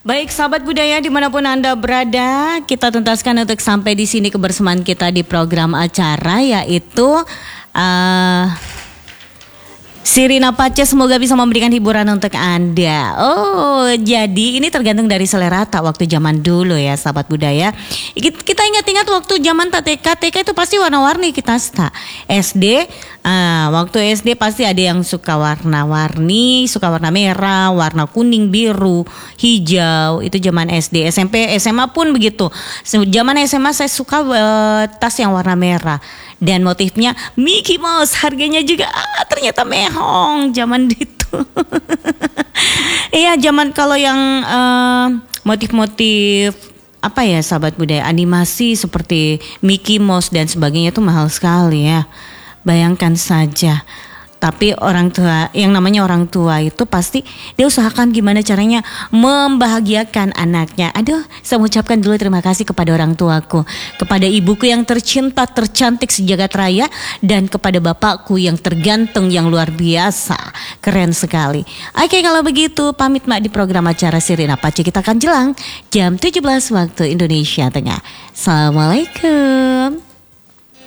Baik sahabat budaya dimanapun Anda berada, kita tuntaskan untuk sampai di sini kebersamaan kita di program acara yaitu Sirina Pace, semoga bisa memberikan hiburan untuk Anda. Oh, jadi ini tergantung dari selera tak waktu zaman dulu ya sahabat budaya. Kita ingat-ingat waktu zaman TK itu pasti warna-warni kita SD. Waktu SD pasti ada yang suka warna-warni, suka warna merah, warna kuning, biru, hijau. Itu zaman SD. SMP, SMA pun begitu. Zaman SMA saya suka tas yang warna merah. Dan motifnya Mickey Mouse, harganya juga ternyata mehong zaman itu. Iya, zaman kalau yang motif-motif apa ya sahabat budaya, animasi seperti Mickey Mouse dan sebagainya itu mahal sekali ya. Bayangkan saja. Tapi orang tua, yang namanya orang tua itu pasti dia usahakan gimana caranya membahagiakan anaknya. Aduh, saya mengucapkan dulu terima kasih kepada orang tuaku, kepada ibuku yang tercinta, tercantik sejagat raya, dan kepada bapakku yang terganteng yang luar biasa. Keren sekali. Oke, kalau begitu pamit mak di program acara Sirina Pace. Kita akan jelang jam 17 waktu Indonesia Tengah. Assalamualaikum.